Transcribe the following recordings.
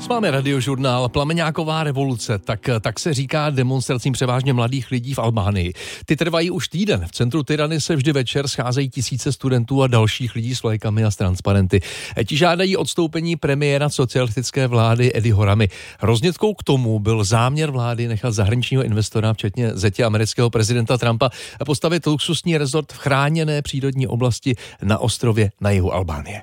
Máme radiožurnál Plameňáková revoluce, tak se říká demonstracím převážně mladých lidí v Albánii. Ty trvají už týden. V centru Tirany se vždy večer scházejí tisíce studentů a dalších lidí s vlajkami a s transparenty. Ti žádají odstoupení premiéra socialistické vlády Edyho Ramy. Roznětkou k tomu byl záměr vlády nechat zahraničního investora, včetně zetě amerického prezidenta Trumpa, postavit luxusní rezort v chráněné přírodní oblasti na ostrově na jihu Albánie.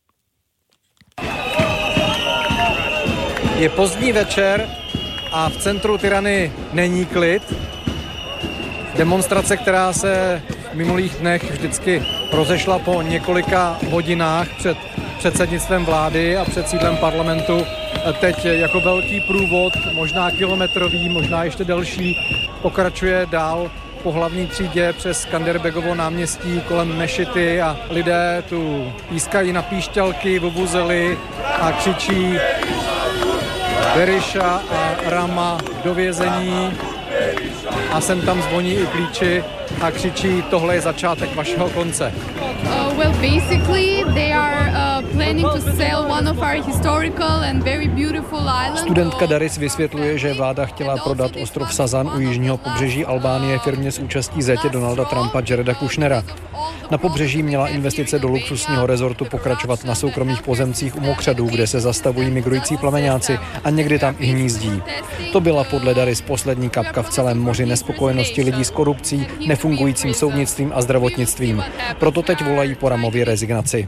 Je pozdní večer a v centru Tirany není klid. Demonstrace, která se v minulých dnech vždycky rozešla po několika hodinách před předsednictvem vlády a před sídlem parlamentu, teď jako velký průvod, možná kilometrový, možná ještě delší, pokračuje dál po hlavní třídě přes Skanderbegovo náměstí kolem mešity a lidé tu pískají na píšťalky, vuvuzely a křičí Berisha a Rama do vězení a sem tam zvoní i klíči a křičí tohle je začátek vašeho konce. Well, basically they are planning to sell one of our historical and very beautiful islands. Studentka Daris vysvětluje, že vláda chtěla prodat ostrov Sazan u jižního pobřeží Albánie firmě s účastí zetě Donalda Trumpa Jareda Kushnera. Na pobřeží měla investice do luxusního rezortu pokračovat na soukromých pozemcích u mokřadů, kde se zastavují migrující plameňáci a někdy tam i hnízdí. To byla podle Daris poslední kapka v celém moři nespokojenosti lidí s korupcí, nefungujícím soudnictvím a zdravotnictvím. Proto teď volají po Ramově rezignaci.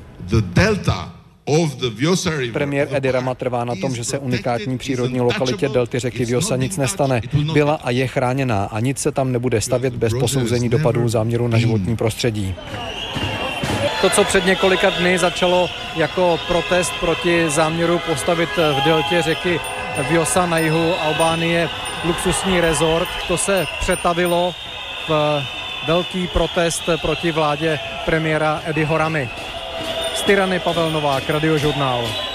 Premiér Edy Rama trvá na tom, že se unikátní přírodní lokalitě delty řeky Vjosa nic nestane. Byla a je chráněná a nic se tam nebude stavět bez posouzení dopadů záměru na životní prostředí. To, co před několika dny začalo jako protest proti záměru postavit v deltě řeky Vjosa na jihu Albánie luxusní rezort, to se přetavilo v velký protest proti vládě premiéra Edyho Ramy. Z Tirany Pavel Novák, Radiožurnál.